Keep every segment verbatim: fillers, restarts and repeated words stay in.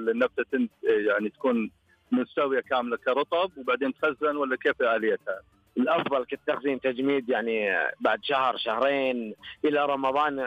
النبتة تنت يعني تكون مستوية كاملة كرطب وبعدين تخزن، ولا كيف آليتها؟ الافضل كالتخزين تجميد، يعني بعد شهر شهرين الى رمضان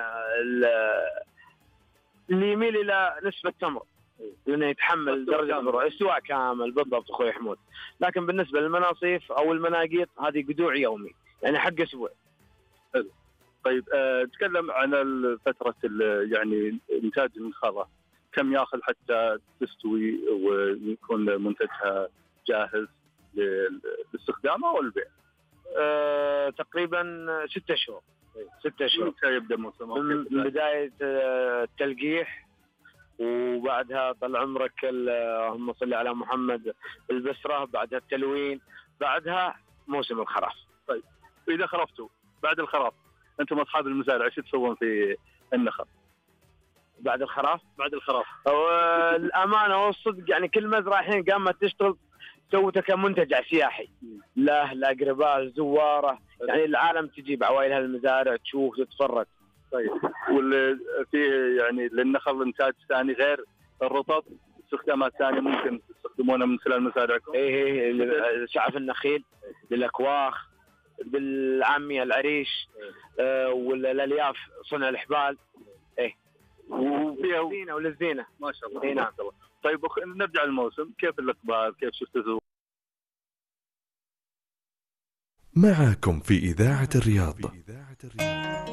اللي يميل الى نسبه تمر لانه يتحمل درجه البرودة استواء كامل. بالضبط اخوي حمود. لكن بالنسبه للمناصيف او المناقيط هذه قدوع يومي، يعني حق اسبوع. حلو. طيب أه تكلم عن فتره يعني انتاج الخضره، كم ياخذ حتى تستوي ويكون منتجها جاهز للاستخدام او البيع؟ أه تقريبا ستة شهور. ستة شهور. متى يبدا موسمه؟ من بدايه التلقيح، وبعدها طال عمرك اللهم صل على محمد البسره، بعدها التلوين، بعدها موسم الخراف. طيب اذا خرفتوا بعد الخراف انتم اصحاب المزارع ايش تسوون في النخل؟ بعد الخراف؟ بعد الخراف الامانه والصدق يعني كل مزرعه الحين قامت تشتغل سوته كمنتجع سياحي له لاقرباء الزواره، يعني العالم تجيب عوائلها المزارع تشوف تتفرج. طيب واللي فيه يعني للنخل انتاج ثاني غير الرطب، استخدامات ثانيه ممكن تستخدمونها من خلال مزارعكم؟ ايه ايه شعف النخيل، للاكواخ، بالعاميه العريش، آه والالياف صنع الحبال. ايه وفيها زينه وللزينه ما شاء الله. ايه نعم. طيب نرجع للموسم، كيف الاقبال؟ كيف شفتوا؟ معكم في إذاعة الرياض.